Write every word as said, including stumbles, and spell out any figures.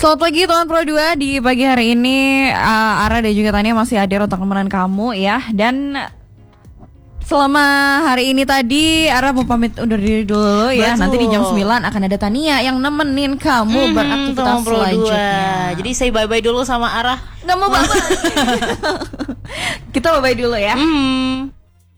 Selamat pagi Tuan Pro dua. Di pagi hari ini uh, Ara dan juga Tania masih hadir untuk nemenin kamu ya. Dan selama hari ini tadi Ara mau pamit undur diri dulu ya. Betul. Nanti di jam sembilan akan ada Tania yang nemenin kamu mm-hmm, beraktivitas selanjutnya. Jadi saya bye-bye dulu sama Ara. Gak mau bye-bye. Kita bye-bye dulu ya. Mm.